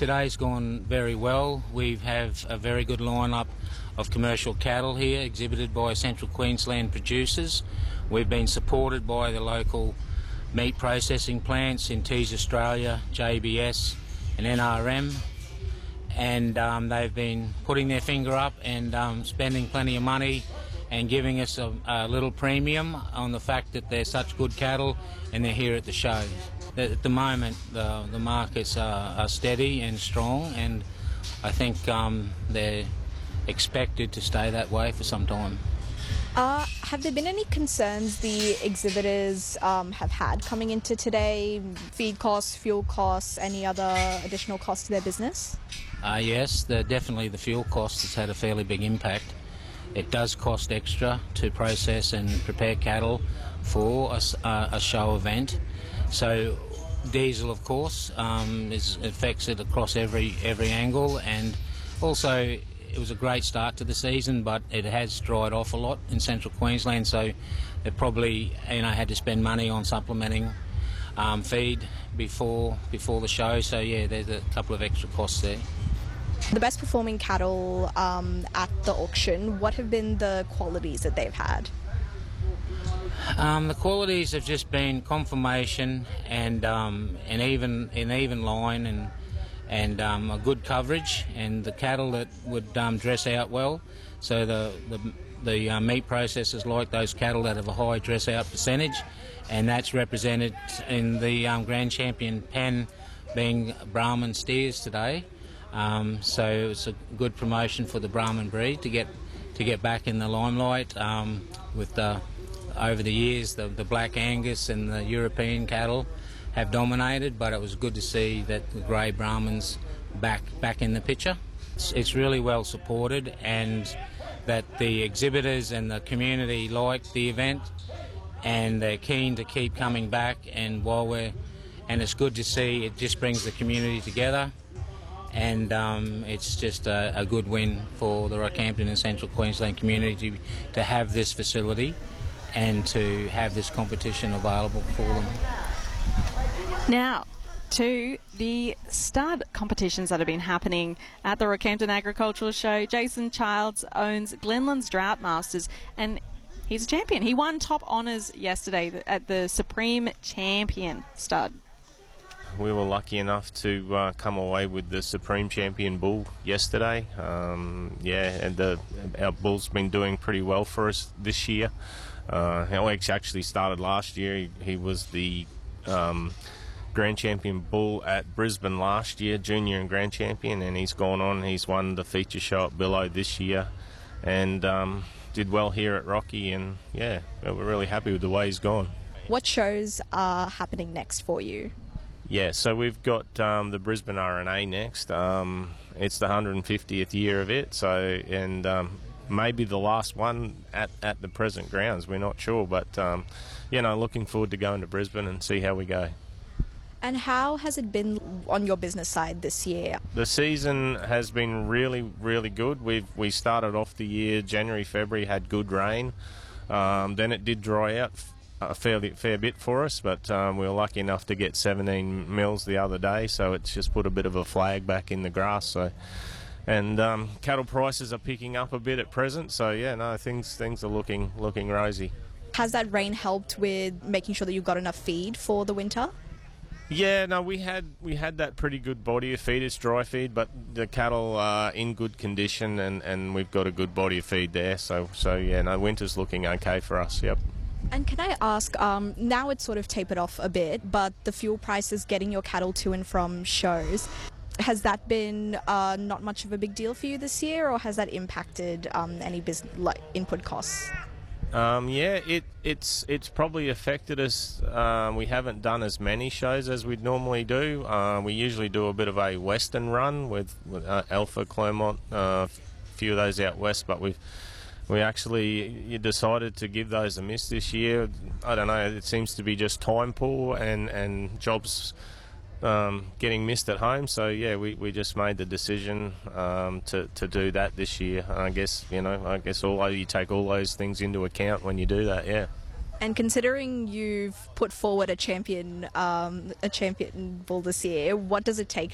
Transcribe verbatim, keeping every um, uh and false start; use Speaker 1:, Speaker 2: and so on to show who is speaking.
Speaker 1: Today's gone very well. We have a very good lineup of commercial cattle here exhibited by Central Queensland producers. We've been supported by the local meat processing plants in Tees Australia, J B S and N R M, and um, they've been putting their finger up and um, spending plenty of money and giving us a, a little premium on the fact that they're such good cattle and they're here at the show. At the moment, the, the markets are, are steady and strong, and I think um, they're expected to stay that way for some time.
Speaker 2: Uh, have there been any concerns the exhibitors um, have had coming into today? Feed costs, fuel costs, any other additional costs to their business?
Speaker 1: Uh, yes, the, definitely the fuel cost has had a fairly big impact. It does cost extra to process and prepare cattle for a, a show event. So diesel, of course, um, is, affects it across every every angle, and also it was a great start to the season, but it has dried off a lot in Central Queensland, so they probably you know had to spend money on supplementing um, feed before before the show. So yeah, there's a couple of extra costs there.
Speaker 2: The best performing cattle um, at the auction, what have been the qualities that they've had?
Speaker 1: Um, the qualities have just been conformation and um, an even an even line and and um, a good coverage, and the cattle that would um, dress out well. So the the, the uh, meat processors like those cattle that have a high dress out percentage, and that's represented in the um, Grand Champion pen being Brahman steers today. Um, so it's a good promotion for the Brahman breed to get to get back in the limelight um, with the. Over the years, the, the Black Angus and the European cattle have dominated, but it was good to see that the grey Brahmans back back in the picture. It's, it's really well supported, and that the exhibitors and the community like the event, and they're keen to keep coming back. And while we're, and it's good to see it just brings the community together, and um, it's just a, a good win for the Rockhampton and Central Queensland community to, to have this facility and to have this competition available for them.
Speaker 3: Now, to the stud competitions that have been happening at the Rockhampton Agricultural Show. Jason Childs owns Glenlands Drought Masters, and he's a champion. He won top honours yesterday at the Supreme Champion stud.
Speaker 4: We were lucky enough to uh, come away with the Supreme Champion bull yesterday. Um, yeah, and the, our bull's been doing pretty well for us this year. Uh, Alex actually started last year. He, he was the um, Grand Champion bull at Brisbane last year, Junior and Grand Champion, and he's gone on. He's won the feature show at Billow this year, and um, did well here at Rocky. And yeah, we're really happy with the way he's gone.
Speaker 2: What shows are happening next for you?
Speaker 4: Yeah, so we've got um, the Brisbane R N A next. Um, it's the one hundred fiftieth year of it, so and. Um, Maybe the last one at, at the present grounds, we're not sure, but um, you know, looking forward to going to Brisbane and see how we go.
Speaker 2: And how has it been on your business side this year?
Speaker 4: The season has been really, really good. We've we started off the year January, February, had good rain. Um, then it did dry out a fairly fair bit for us, but um, we were lucky enough to get seventeen mils the other day, so it's just put a bit of a flag back in the grass. So. And um, cattle prices are picking up a bit at present, so yeah, no, things things are looking looking rosy.
Speaker 2: Has that rain helped with making sure that you've got enough feed for the winter?
Speaker 4: Yeah, no, we had we had that pretty good body of feed. It's dry feed, but the cattle are in good condition, and, and we've got a good body of feed there. So so yeah, no, winter's looking okay for us. Yep.
Speaker 2: And can I ask, um, now it's sort of tapered off a bit, but the fuel prices getting your cattle to and from shows. Has that been uh, not much of a big deal for you this year, or has that impacted um, any business, like input costs?
Speaker 4: Um, yeah, it, it's it's probably affected us. Uh, we haven't done as many shows as we'd normally do. Uh, we usually do a bit of a western run with, with uh, Alpha, Clermont, uh, a few of those out west, but we've we actually you decided to give those a miss this year. I don't know, it seems to be just time pool and, and jobs Um, getting missed at home, so yeah, we, we just made the decision um, to, to do that this year. I guess you know, I guess all you take all those things into account when you do that, yeah.
Speaker 2: And considering you've put forward a champion, um, a champion bull this year, what does it take